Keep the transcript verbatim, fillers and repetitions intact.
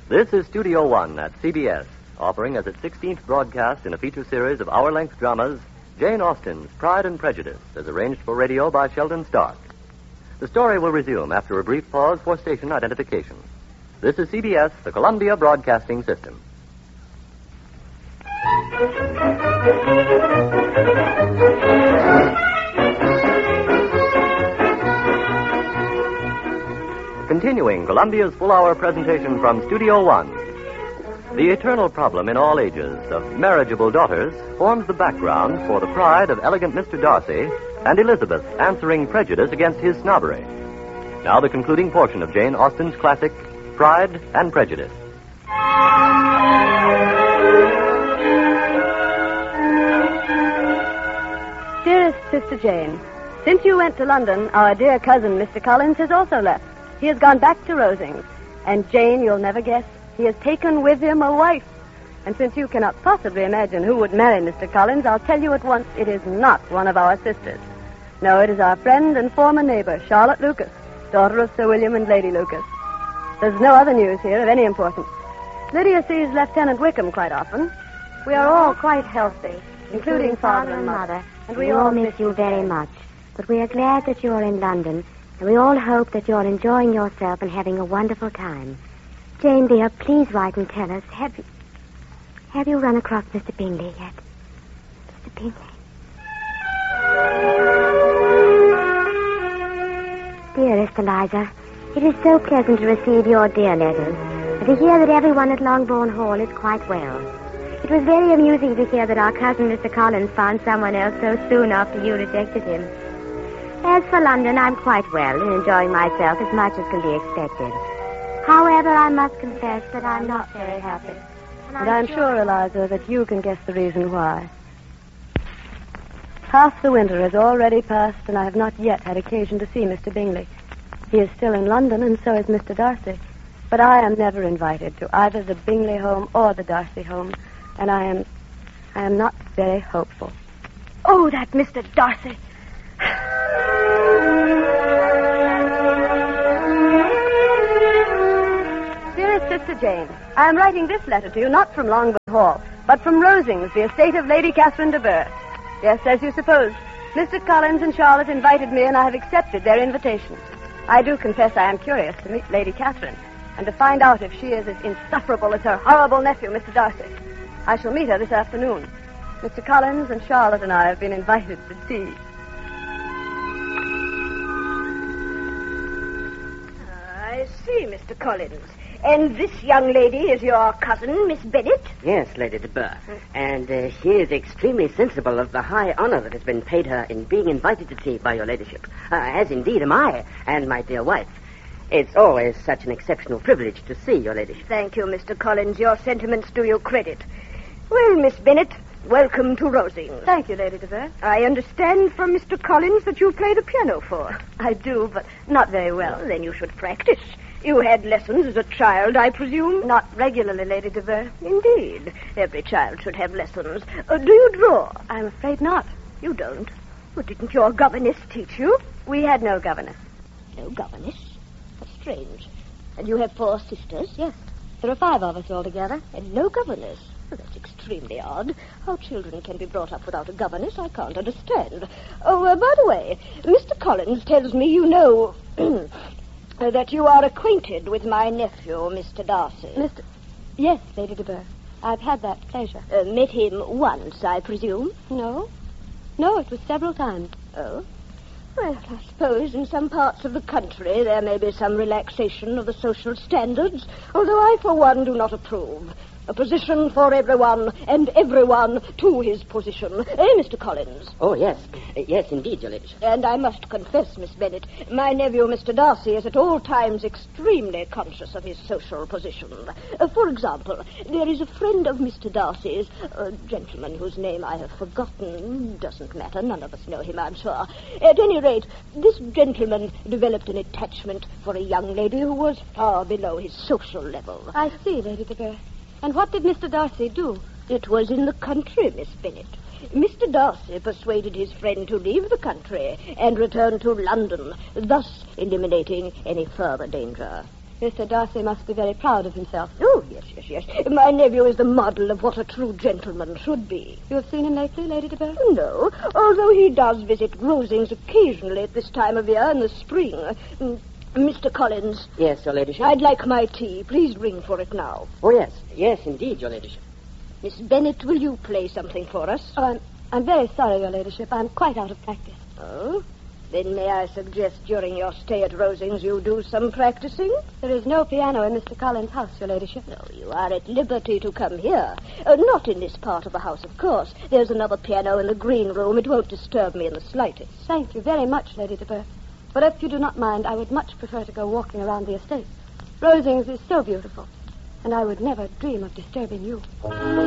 This is Studio One at C B S, offering as its sixteenth broadcast in a feature series of hour-length dramas, Jane Austen's Pride and Prejudice, as arranged for radio by Sheldon Stark. The story will resume after a brief pause for station identification. This is C B S, the Columbia Broadcasting System. Continuing Columbia's full-hour presentation from Studio One. The eternal problem in all ages of marriageable daughters forms the background for the pride of elegant Mister Darcy and Elizabeth answering prejudice against his snobbery. Now the concluding portion of Jane Austen's classic, Pride and Prejudice. Dearest Sister Jane, since you went to London, our dear cousin, Mister Collins, has also left. He has gone back to Rosings. And Jane, you'll never guess, he has taken with him a wife. And since you cannot possibly imagine who would marry Mister Collins, I'll tell you at once it is not one of our sisters. No, it is our friend and former neighbor, Charlotte Lucas, daughter of Sir William and Lady Lucas. There's no other news here of any importance. Lydia sees Lieutenant Wickham quite often. We are all quite healthy, including father and mother. And we all miss you very much. But we are glad that you're in London. And we all hope that you're enjoying yourself and having a wonderful time. Jane, dear, please write and tell us. Have you, have you run across Mister Bingley yet? Mister Bingley? Dearest Eliza, it is so pleasant to receive your dear letters, and to hear that everyone at Longbourn Hall is quite well. It was very amusing to hear that our cousin Mister Collins found someone else so soon after you rejected him. As for London, I'm quite well and enjoying myself as much as can be expected. However, I must confess that I'm not very happy. And I'm, and I'm sure, sure, Eliza, that you can guess the reason why. Half the winter has already passed, and I have not yet had occasion to see Mister Bingley. He is still in London, and so is Mister Darcy. But I am never invited to either the Bingley home or the Darcy home, and I am, I am not very hopeful. Oh, that Mister Darcy! Dearest Sister Jane, I am writing this letter to you not from Longbourn Hall, but from Rosings, the estate of Lady Catherine de Bourgh. Yes, as you suppose, Mister Collins and Charlotte invited me, and I have accepted their invitation. I do confess I am curious to meet Lady Catherine, and to find out if she is as insufferable as her horrible nephew, Mister Darcy. I shall meet her this afternoon. Mister Collins and Charlotte and I have been invited to tea. I see, Mister Collins. And this young lady is your cousin, Miss Bennet? Yes, Lady de Bourgh. Hmm. And uh, she is extremely sensible of the high honor that has been paid her in being invited to tea by your ladyship, uh, as indeed am I and my dear wife. It's always such an exceptional privilege to see your ladyship. Thank you, Mister Collins. Your sentiments do you credit. Well, Miss Bennet, welcome to Rosings. Thank you, Lady de Bourgh. I understand from Mister Collins that you play the piano for. I do, but not very well. Well, then you should practice. You had lessons as a child, I presume? Not regularly, Lady de Bourgh. Indeed. Every child should have lessons. Uh, do you draw? I'm afraid not. You don't? Well, didn't your governess teach you? We had no governess. No governess? That's strange. And you have four sisters? Yes. There are five of us altogether. And no governess? Well, that's extremely odd. How children can be brought up without a governess, I can't understand. Oh, uh, by the way, Mister Collins tells me you know... Uh, that you are acquainted with my nephew, Mister Darcy. Mister Yes, Lady de Bourgh. I've had that pleasure. Uh, met him once, I presume? No. No, it was several times. Oh? Well, I suppose in some parts of the country there may be some relaxation of the social standards, although I, for one, do not approve. A position for everyone, and everyone to his position. Eh, Mister Collins? Oh, yes. Yes, indeed, your ladyship. And I must confess, Miss Bennet, my nephew, Mister Darcy, is at all times extremely conscious of his social position. Uh, for example, there is a friend of Mister Darcy's, a gentleman whose name I have forgotten. Doesn't matter, none of us know him, I'm sure. At any rate, this gentleman developed an attachment for a young lady who was far below his social level. I see, Lady de Bourgh. And what did Mister Darcy do? It was in the country, Miss Bennet. Mister Darcy persuaded his friend to leave the country and return to London, thus eliminating any further danger. Mister Darcy must be very proud of himself. Oh, yes, yes, yes. My nephew is the model of what a true gentleman should be. You have seen him lately, Lady de Burgh? No, although he does visit Rosings occasionally at this time of year in the spring. Mm, Mister Collins. Yes, your ladyship. I'd like my tea. Please ring for it now. Oh, yes. Yes, indeed, your ladyship. Miss Bennet, will you play something for us? Oh, I'm, I'm very sorry, your ladyship. I'm quite out of practice. Oh? Then may I suggest during your stay at Rosings you do some practicing? There is no piano in Mister Collins' house, your ladyship. No, you are at liberty to come here. Uh, not in this part of the house, of course. There's another piano in the green room. It won't disturb me in the slightest. Thank you very much, Lady de Burgh. But if you do not mind, I would much prefer to go walking around the estate. Rosings is so beautiful, and I would never dream of disturbing you.